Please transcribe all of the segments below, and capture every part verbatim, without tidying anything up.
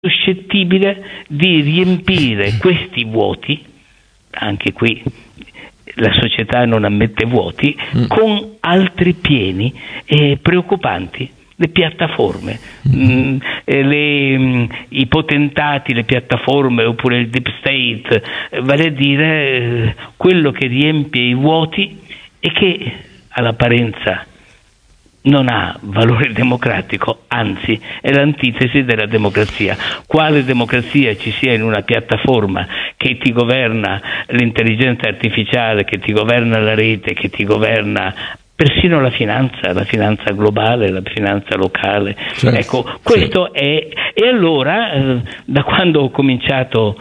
suscettibile di riempire questi vuoti, anche qui la società non ammette vuoti, mm. con altri pieni e preoccupanti. Le piattaforme, mm. mh, le, mh, i potentati, le piattaforme oppure il deep state, eh, vale a dire eh, quello che riempie i vuoti e che all'apparenza non ha valore democratico, anzi è l'antitesi della democrazia. Quale democrazia ci sia in una piattaforma che ti governa l'intelligenza artificiale, che ti governa la rete, che ti governa persino la finanza, la finanza globale, la finanza locale. Certo, ecco, questo sì. è e allora eh, da quando ho cominciato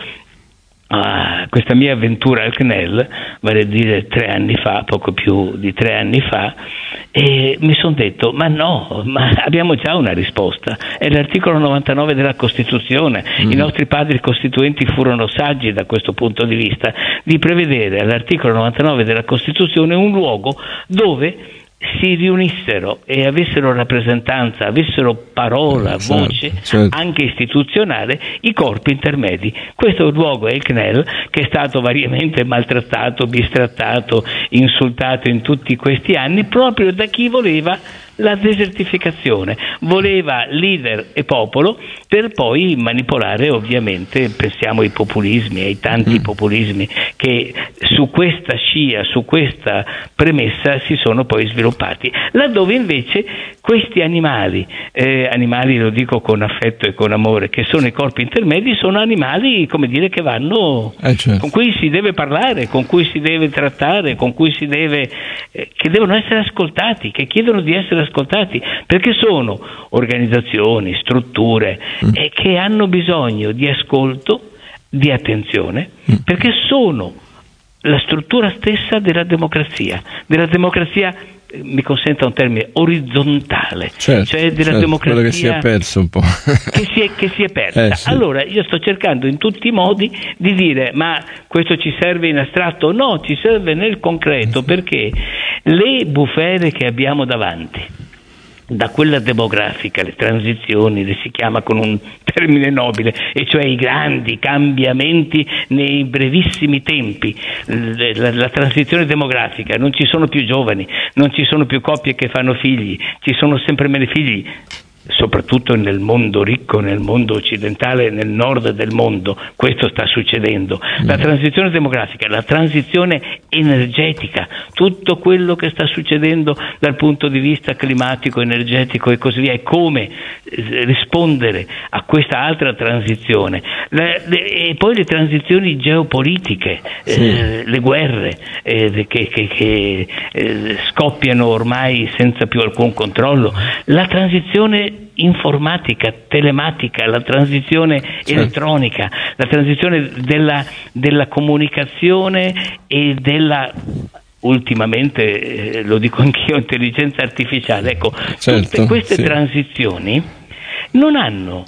Uh, questa mia avventura al C N E L, vale a dire tre anni fa, poco più di tre anni fa, e mi sono detto, ma no, ma abbiamo già una risposta, è l'articolo novantanove della Costituzione, mm. i nostri padri costituenti furono saggi da questo punto di vista, di prevedere all'articolo novantanove della Costituzione un luogo dove si riunissero e avessero rappresentanza, avessero parola, certo, voce, certo. anche istituzionale, i corpi intermedi. Questo luogo è il C N E L, che è stato variamente maltrattato, bistrattato, insultato in tutti questi anni, proprio da chi voleva la desertificazione, voleva leader e popolo per poi manipolare, ovviamente, pensiamo ai populismi, ai tanti mm. populismi che su questa scia, su questa premessa si sono poi sviluppati, laddove invece questi animali, eh, animali lo dico con affetto e con amore, che sono i corpi intermedi, sono animali, come dire, che vanno, eh certo. con cui si deve parlare, con cui si deve trattare, con cui si deve, eh, che devono essere ascoltati, che chiedono di essere ascoltati, perché sono organizzazioni, strutture mm. eh, che hanno bisogno di ascolto, di attenzione, mm. perché sono la struttura stessa della democrazia, della democrazia, eh, mi consenta un termine, orizzontale, certo, cioè della certo, democrazia quello che si è perso un po'. che, si è, che si è persa. Eh, sì. Allora io sto cercando in tutti i modi di dire, ma questo ci serve in astratto? No, ci serve nel concreto, perché le bufere che abbiamo davanti, da quella demografica, le transizioni, le si chiama con un termine nobile, e cioè i grandi cambiamenti nei brevissimi tempi, la, la, la transizione demografica, non ci sono più giovani, non ci sono più coppie che fanno figli, ci sono sempre meno figli, soprattutto nel mondo ricco, nel mondo occidentale, nel nord del mondo, questo sta succedendo. La transizione demografica, la transizione energetica, tutto quello che sta succedendo dal punto di vista climatico, energetico e così via, e come rispondere a questa altra transizione. Le, le, e poi le transizioni geopolitiche, sì. eh, le guerre eh, che, che, che eh, scoppiano ormai senza più alcun controllo, la transizione informatica, telematica, la transizione certo. elettronica, la transizione della, della comunicazione e della, ultimamente eh, lo dico anch'io, intelligenza artificiale. Ecco, certo, tutte queste sì. transizioni non hanno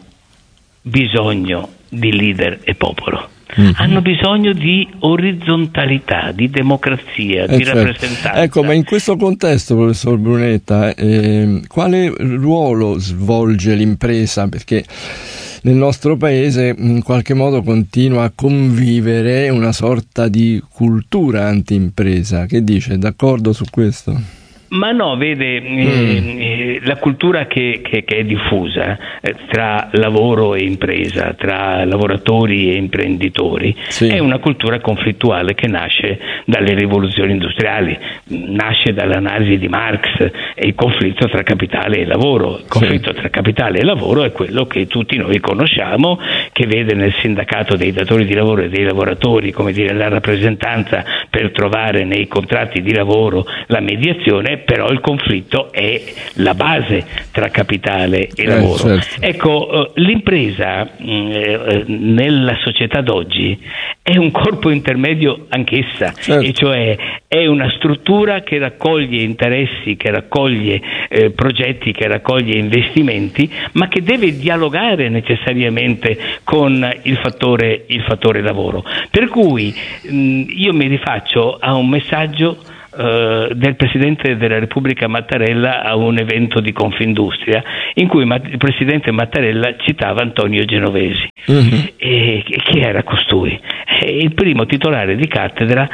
bisogno di leader e popolo. Mm-hmm. Hanno bisogno di orizzontalità, di democrazia, eh di certo. rappresentanza. Ecco, ma in questo contesto, professor Brunetta, eh, quale ruolo svolge l'impresa? Perché nel nostro paese in qualche modo continua a convivere una sorta di cultura anti-impresa. Che dice? D'accordo su questo? Ma no, vede, mm. eh, la cultura che, che, che è diffusa eh, tra lavoro e impresa, tra lavoratori e imprenditori, sì. è una cultura conflittuale che nasce dalle rivoluzioni industriali, nasce dall'analisi di Marx, e il conflitto tra capitale e lavoro. Il conflitto sì. tra capitale e lavoro è quello che tutti noi conosciamo, che vede nel sindacato dei datori di lavoro e dei lavoratori, come dire, la rappresentanza per trovare nei contratti di lavoro la mediazione. Però il conflitto è la base tra capitale e eh, lavoro. Certo. Ecco, l'impresa eh, nella società d'oggi è un corpo intermedio anch'essa, certo. e cioè è una struttura che raccoglie interessi, che raccoglie eh, progetti, che raccoglie investimenti, ma che deve dialogare necessariamente con il fattore, il fattore lavoro. Per cui mh, io mi rifaccio a un messaggio eh, del Presidente della Repubblica Mattarella a un evento di Confindustria in cui il Presidente Mattarella citava Antonio Genovesi. Mm-hmm. E chi era costui? È il primo titolare di cattedra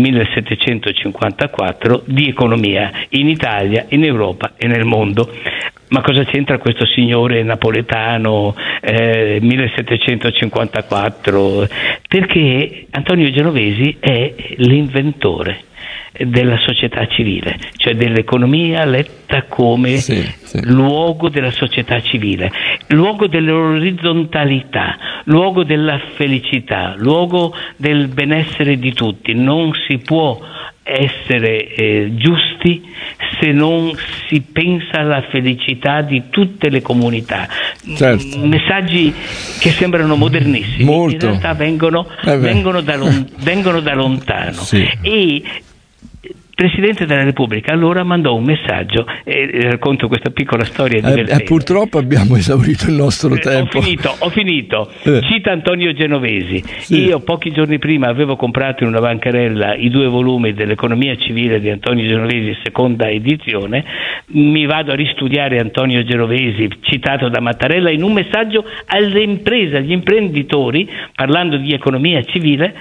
millesettecentocinquantaquattro di economia in Italia, in Europa e nel mondo. Ma cosa c'entra questo signore napoletano eh, millesettecentocinquantaquattro? Perché Antonio Genovesi è l'inventore della società civile, cioè dell'economia letta come sì, sì. luogo della società civile, luogo dell'orizzontalità, luogo della felicità, luogo del benessere di tutti. Non si può essere eh, giusti se non si pensa alla felicità di tutte le comunità. Certo. Messaggi che sembrano modernissimi, molto. In realtà vengono, eh vengono, da, lon- vengono da lontano. Sì. E il Presidente della Repubblica allora mandò un messaggio, e eh, racconto questa piccola storia divertente. Eh, eh, purtroppo abbiamo esaurito il nostro eh, tempo. Ho finito, ho finito. Eh. Cita Antonio Genovesi. Sì. Io pochi giorni prima avevo comprato in una bancarella i due volumi dell'Economia civile di Antonio Genovesi, seconda edizione. Mi vado a ristudiare Antonio Genovesi, citato da Mattarella, in un messaggio alle imprese, agli imprenditori, parlando di economia civile.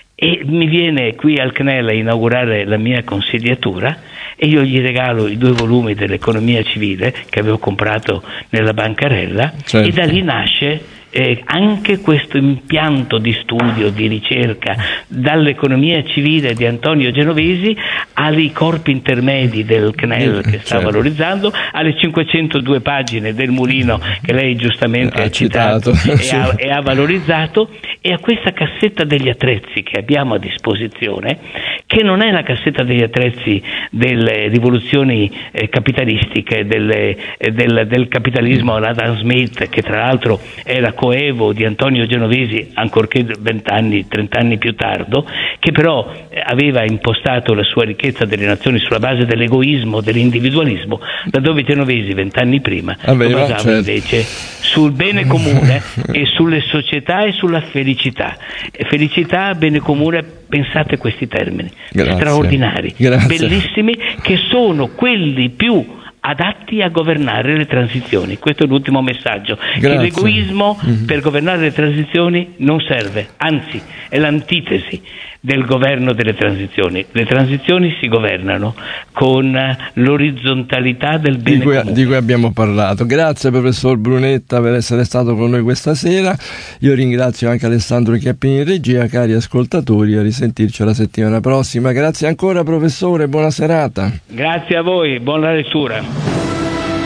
E mi viene qui al C N E L a inaugurare la mia consigliatura e io gli regalo i due volumi dell'economia civile che avevo comprato nella bancarella. Certo. E da lì nasce eh, anche questo impianto di studio, di ricerca, dall'economia civile di Antonio Genovesi ai corpi intermedi del C N E L che sta certo. valorizzando, alle cinquecentodue pagine del Mulino che lei giustamente ha, ha citato, citato. E, ha, e ha valorizzato, e a questa cassetta degli attrezzi che abbiamo a disposizione, che non è la cassetta degli attrezzi delle rivoluzioni eh, capitalistiche, delle, eh, del, del capitalismo all'Adam Smith, che tra l'altro era coevo di Antonio Genovesi, ancorché vent'anni, trent'anni più tardo, che però eh, aveva impostato la sua ricchezza delle nazioni sulla base dell'egoismo, dell'individualismo, laddove Genovesi vent'anni prima Aveva, lo basava certo. invece sul bene comune e sulle società e sulla felicità. Felicità, bene comune, pensate questi termini. Grazie. Straordinari, Grazie. Bellissimi, che sono quelli più adatti a governare le transizioni. Questo è l'ultimo messaggio. Che l'egoismo mm-hmm. per governare le transizioni non serve, anzi è l'antitesi del governo delle transizioni. Le transizioni si governano con l'orizzontalità del bene di cui, comune. Di cui abbiamo parlato. Grazie professor Brunetta per essere stato con noi questa sera. Io ringrazio anche Alessandro Chiappini in regia. Cari ascoltatori, a risentirci la settimana prossima. Grazie ancora professore, buona serata. Grazie a voi, buona lettura.